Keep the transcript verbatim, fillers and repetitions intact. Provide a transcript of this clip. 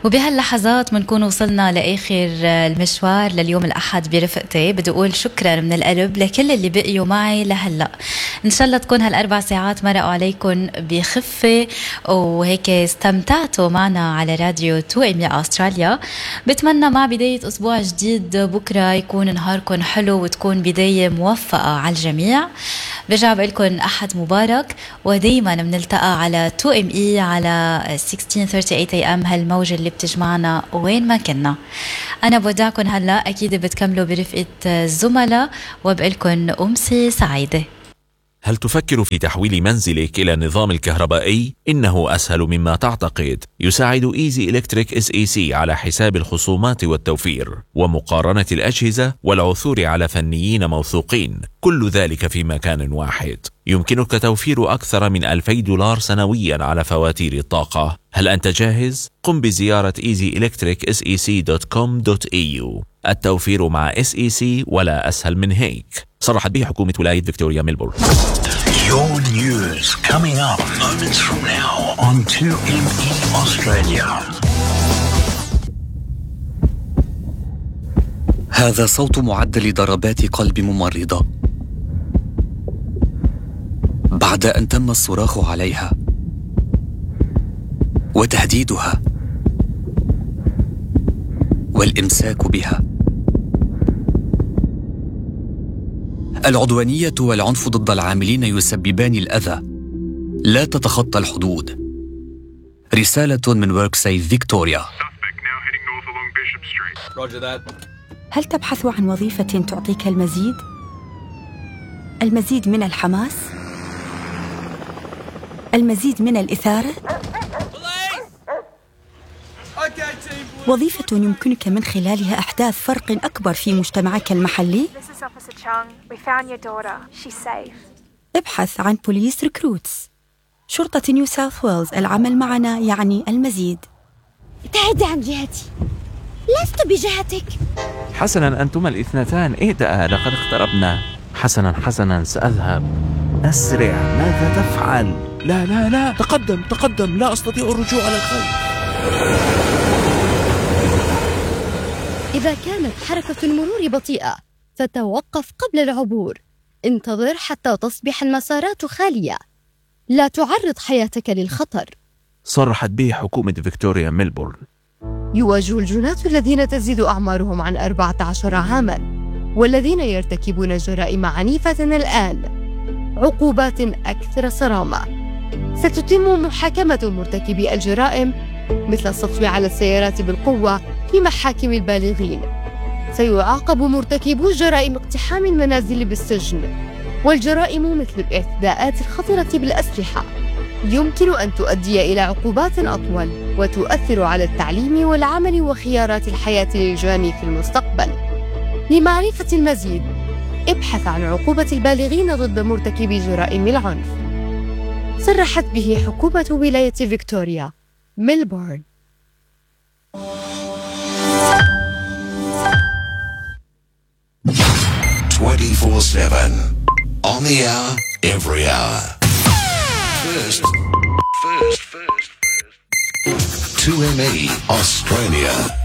وبهاللحظات منكون وصلنا لآخر المشوار لليوم الأحد برفقتي. بدي أقول شكرا من القلب لكل اللي بقيوا معي لهلأ. إن شاء الله تكون هالأربع ساعات مرقوا عليكم بخفة وهيك استمتعتوا معنا على راديو تو إم إي أستراليا. بتمنى مع بداية أسبوع جديد بكرة يكون نهاركم حلو وتكون بداية موفقة على الجميع. برجع بقولكم أحد مبارك، ودايما بنلتقى على تو إم إي على ستة عشر ثلاثين ثمانية إيه إم هالموجة اللي بتجمعنا وين ما كنا. أنا بودعكم هلا، أكيد بتكملوا برفقة الزملاء وبقولكم أمسي سعيدة. هل تفكر في تحويل منزلك إلى النظام الكهربائي؟ إنه أسهل مما تعتقد. يساعد إيزي إلكتريك إس إي سي على حساب الخصومات والتوفير ومقارنة الأجهزة والعثور على فنيين موثوقين، كل ذلك في مكان واحد. يمكنك توفير أكثر من ألفي دولار سنويا على فواتير الطاقة. هل أنت جاهز؟ قم بزيارة إيزي إلكتريك إس إي سي دوت كوم دوت إي يو. التوفير مع إس إي سي ولا أسهل من هيك. صرحت به حكومة ولاية فيكتوريا ميلبورن. Your news coming up moments from now on تو إم إي Australia. هذا صوت معدل ضربات قلب ممرضة بعد أن تم الصراخ عليها وتهديدها والإمساك بها. العدوانية والعنف ضد العاملين يسببان الأذى، لا تتخطى الحدود. رسالة من وركسيف فيكتوريا. هل تبحث عن وظيفة تعطيك المزيد؟ المزيد من الحماس؟ المزيد من الإثارة؟ وظيفة يمكنك من خلالها إحداث فرق أكبر في مجتمعك المحلي؟ ابحث عن بوليس ريكروتس، شرطة نيو ساوث ويلز. العمل معنا يعني المزيد. ابتعدي عن جهتي، لست بجهتك. حسنا، أنتما الاثنتان اهدأ، لقد اقتربنا. حسنا حسنا، سأذهب. أسرع، ماذا تفعل؟ لا لا لا، تقدم تقدم، لا أستطيع الرجوع على الخلف. إذا كانت حركة المرور بطيئة فتوقف قبل العبور. انتظر حتى تصبح المسارات خالية. لا تعرض حياتك للخطر. صرحت به حكومة فيكتوريا ميلبورن. يواجه الجناة الذين تزيد أعمارهم عن أربعة عشر عاماً والذين يرتكبون جرائم عنيفة الآن عقوبات أكثر صرامة. ستتم محاكمة مرتكبي الجرائم مثل السطو على السيارات بالقوة في محاكم البالغين. سيعاقب مرتكبو جرائم اقتحام المنازل بالسجن، والجرائم مثل الاعتداءات الخطرة بالأسلحة يمكن أن تؤدي إلى عقوبات أطول وتؤثر على التعليم والعمل وخيارات الحياة للجاني في المستقبل. لمعرفة المزيد ابحث عن عقوبة البالغين ضد مرتكبي جرائم العنف. صرحت به حكومة ولاية فيكتوريا ميلبورن. twenty-four seven on the hour, every hour. First, first, first, first. two M E Australia.